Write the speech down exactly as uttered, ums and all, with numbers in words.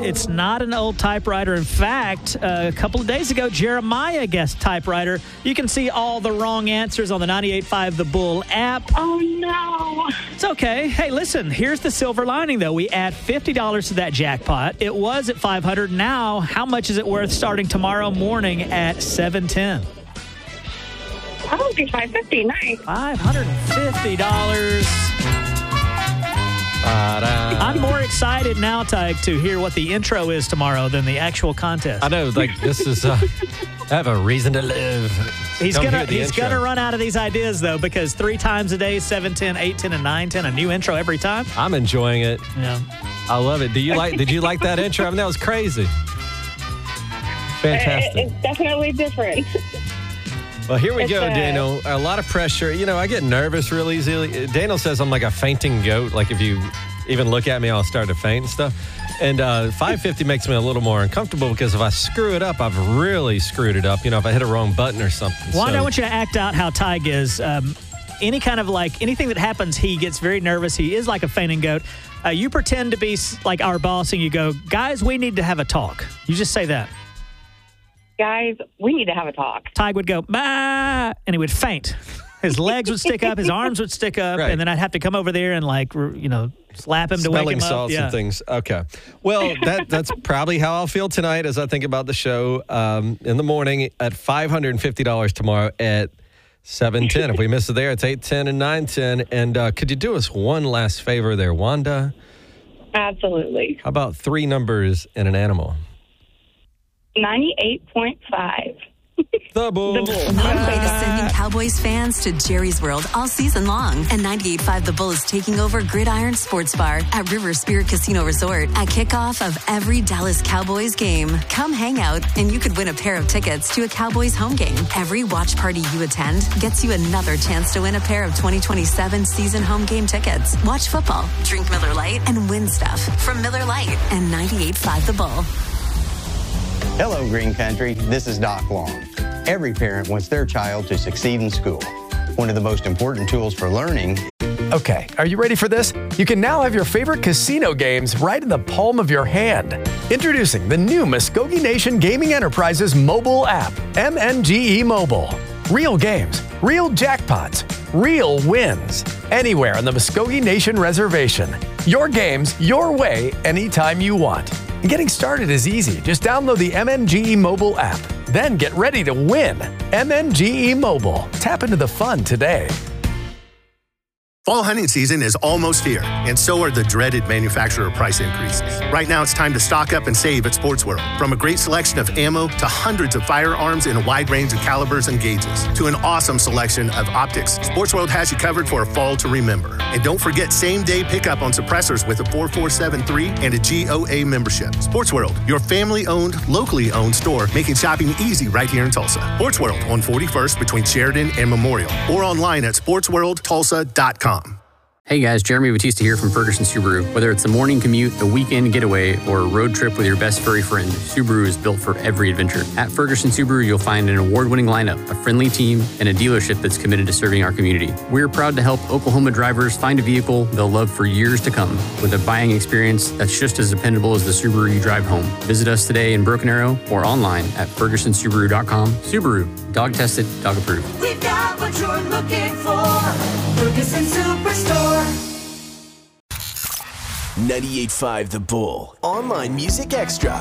it's not an old typewriter. In fact, uh, a couple of days ago, Jeremiah guessed typewriter. You can see all the wrong answers on the ninety-eight point five The Bull app. Oh, no. It's okay. Hey, listen, here's the silver lining, though. We add fifty dollars to that jackpot. It was at five hundred dollars. Now, how much is it worth starting tomorrow morning at seven ten? Oh, it's five fifty. Nice. five hundred fifty dollars. I'm more excited now, Tyke, to hear what the intro is tomorrow than the actual contest. I know, like, this is, uh, I have a reason to live. He's Come gonna hear the he's intro. gonna run out of these ideas, though, because three times a day, seven ten, eight ten, and nine ten, a new intro every time. I'm enjoying it. Yeah. I love it. Do you like, did you like that intro? I mean, that was crazy. Fantastic. It, it's definitely different. Well, here we It's go, a- Daniel. A lot of pressure. You know, I get nervous real easily. Daniel says I'm like a fainting goat. Like if you even look at me, I'll start to faint and stuff. And uh, five fifty makes me a little more uncomfortable because if I screw it up, I've really screwed it up. You know, if I hit a wrong button or something. Wanda, So- I want you to act out how Tyke is. Um, any kind of like anything that happens, he gets very nervous. He is like a fainting goat. Uh, you pretend to be s- like our boss, and you go, "Guys, we need to have a talk." You just say that. Guys, we need to have a talk. Tyke would go, "Bah," and he would faint. His legs would stick up, his arms would stick up, Right. and then I'd have to come over there and like, r- you know, slap him to wake Smelling him up. salts Yeah. and things. Okay. Well, that that's probably how I'll feel tonight as I think about the show um, in the morning at five hundred fifty dollars tomorrow at seven ten. If we miss it there, it's eight ten and nine ten. And uh, could you do us one last favor there, Wanda? Absolutely. How about three numbers and an animal? ninety-eight point five. The Bull. The Bull. One way to sending Cowboys fans to Jerry's World all season long. And ninety-eight point five The Bull is taking over Gridiron Sports Bar at River Spirit Casino Resort at kickoff of every Dallas Cowboys game. Come hang out and you could win a pair of tickets to a Cowboys home game. Every watch party you attend gets you another chance to win a pair of twenty twenty-seven season home game tickets. Watch football, drink Miller Lite, and win stuff from Miller Lite and ninety-eight point five The Bull. Hello, Green Country. This is Doc Long. Every parent wants their child to succeed in school. One of the most important tools for learning. Okay, are you ready for this? You can now have your favorite casino games right in the palm of your hand. Introducing the new Muskogee Nation Gaming Enterprises mobile app, M N G E Mobile. Real games, real jackpots, real wins. Anywhere on the Muskogee Nation Reservation. Your games, your way, anytime you want. And getting started is easy. Just download the M N G E Mobile app. Then get ready to win. M N G E Mobile. Tap into the fun today. Fall hunting season is almost here, and so are the dreaded manufacturer price increases. Right now, it's time to stock up and save at Sports World. From a great selection of ammo to hundreds of firearms in a wide range of calibers and gauges, to an awesome selection of optics, Sports World has you covered for a fall to remember. And don't forget same-day pickup on suppressors with a four four seven three and a G O A membership. Sports World, your family-owned, locally owned store, making shopping easy right here in Tulsa. Sports World on forty-first between Sheridan and Memorial, or online at sports world tulsa dot com. Hey guys, Jeremy Batista here from Ferguson Subaru. Whether it's a morning commute, a weekend getaway, or a road trip with your best furry friend, Subaru is built for every adventure. At Ferguson Subaru, you'll find an award-winning lineup, a friendly team, and a dealership that's committed to serving our community. We're proud to help Oklahoma drivers find a vehicle they'll love for years to come, with a buying experience that's just as dependable as the Subaru you drive home. Visit us today in Broken Arrow or online at ferguson subaru dot com. Subaru, dog tested, dog approved. We've got what you're looking for. Ferguson Superstore. ninety-eight point five The Bull. Online Music Extra.